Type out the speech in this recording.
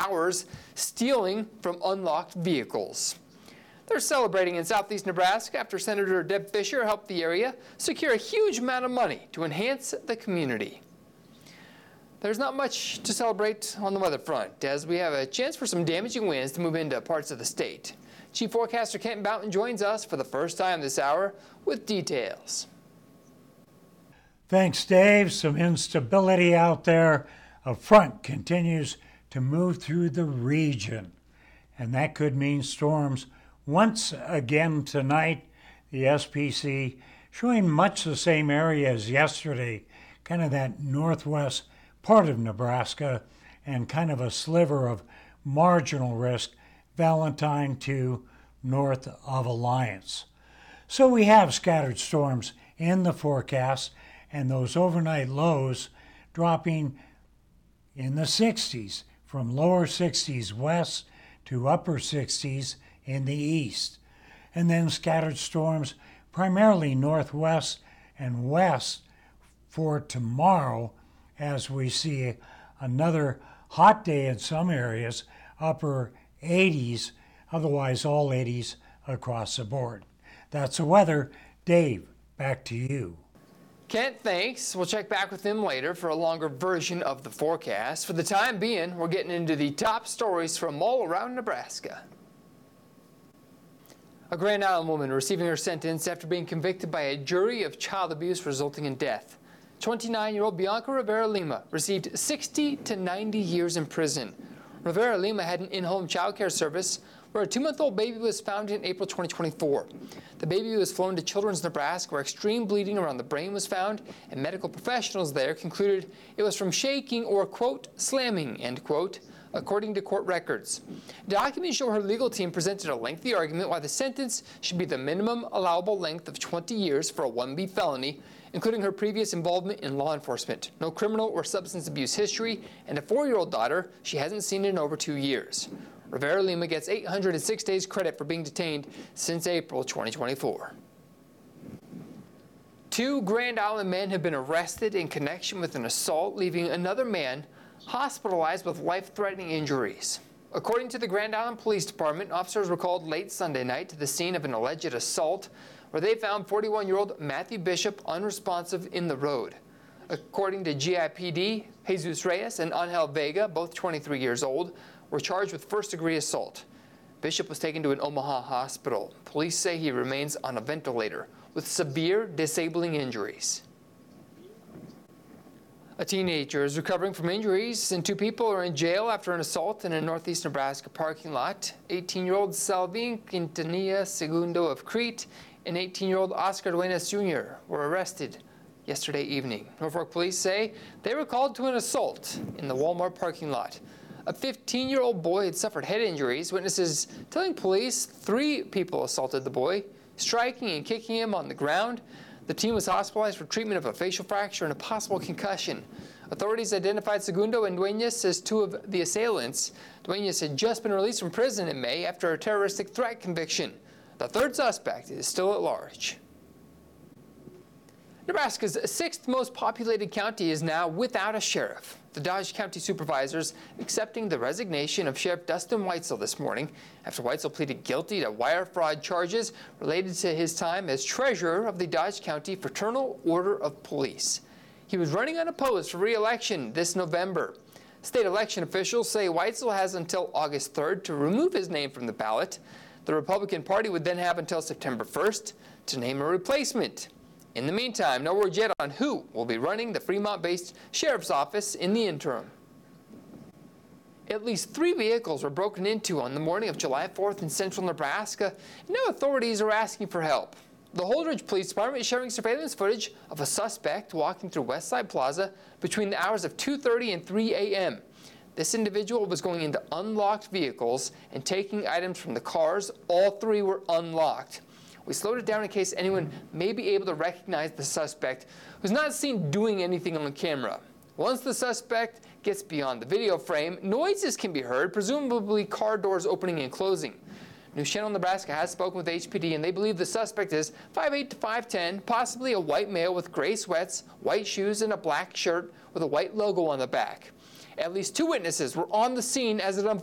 hours stealing from unlocked vehicles. They're celebrating in southeast Nebraska after Senator Deb Fischer helped the area secure a huge amount of money to enhance the community. There's not much to celebrate on the weather front, as we have a chance for some damaging winds to move into parts of the state. Chief Forecaster Kent Boughton joins us for the first time this hour with details. Thanks, Dave. Some instability out there. A front continues to move through the region, and that could mean storms once again tonight. The SPC showing much the same area as yesterday, kind of that northwest part of Nebraska, and kind of a sliver of marginal risk, Valentine to north of Alliance. So we have scattered storms in the forecast, and those overnight lows dropping in the 60s, from lower 60s west to upper 60s in the east. And then scattered storms primarily northwest and west for tomorrow, as we see another hot day in some areas, upper 80s, otherwise all 80s across the board. That's the weather. Dave, back to you. Kent, thanks. We'll check back with him later for a longer version of the forecast. For the time being, we're getting into the top stories from all around Nebraska. A Grand Island woman receiving her sentence after being convicted by a jury of child abuse resulting in death. 29-year-old Bianca Rivera Lima received 60 to 90 years in prison. Rivera Lima had an in-home child care service where a 2-month-old baby was found in April 2024. The baby was flown to Children's Nebraska, where extreme bleeding around the brain was found, and medical professionals there concluded it was from shaking or, quote, slamming, end quote, according to court records. Documents show her legal team presented a lengthy argument why the sentence should be the minimum allowable length of 20 years for a 1B felony, including her previous involvement in law enforcement, no criminal or substance abuse history, and a 4-year-old daughter she hasn't seen in over 2 years. Rivera Lima gets 806 days credit for being detained since April 2024. 2 Grand Island men have been arrested in connection with an assault, leaving another man hospitalized with life-threatening injuries. According to the Grand Island Police Department, officers were called late Sunday night to the scene of an alleged assault, where they found 41-year-old Matthew Bishop unresponsive in the road. According to GIPD, Jesus Reyes and Angel Vega, both 23 years old, were charged with first-degree assault. Bishop was taken to an Omaha hospital. Police say he remains on a ventilator with severe disabling injuries. A teenager is recovering from injuries, and 2 people are in jail after an assault in a northeast Nebraska parking lot. 18-year-old Salvin Quintanilla Segundo of Crete and 18-year-old Oscar Duenas Jr. were arrested yesterday evening. Norfolk police say they were called to an assault in the Walmart parking lot. A 15-year-old boy had suffered head injuries, witnesses telling police 3 people assaulted the boy, striking and kicking him on the ground. The teen was hospitalized for treatment of a facial fracture and a possible concussion. Authorities identified Segundo and Duenas as 2 of the assailants. Duenas had just been released from prison in May after a terroristic threat conviction. The 3rd suspect is still at large. Nebraska's 6th most populated county is now without a sheriff. The Dodge County supervisors accepting the resignation of Sheriff Dustin Weitzel this morning after Weitzel pleaded guilty to wire fraud charges related to his time as treasurer of the Dodge County Fraternal Order of Police. He was running unopposed for re-election this November. State election officials say Weitzel has until August 3rd to remove his name from the ballot. The Republican Party would then have until September 1st to name a replacement. In the meantime, no word yet on who will be running the Fremont-based sheriff's office in the interim. At least 3 vehicles were broken into on the morning of July 4th in central Nebraska. Now authorities are asking for help. The Holdridge Police Department is sharing surveillance footage of a suspect walking through Westside Plaza between the hours of 2:30 and 3 a.m. This individual was going into unlocked vehicles and taking items from the cars. All 3 were unlocked. We slowed it down in case anyone may be able to recognize the suspect who's not seen doing anything on camera. Once the suspect gets beyond the video frame, noises can be heard, presumably car doors opening and closing. News Channel Nebraska has spoken with HPD, and they believe the suspect is 5'8" to 5'10", possibly a white male with gray sweats, white shoes, and a black shirt with a white logo on the back. At least 2 witnesses were on the scene as it unfolded.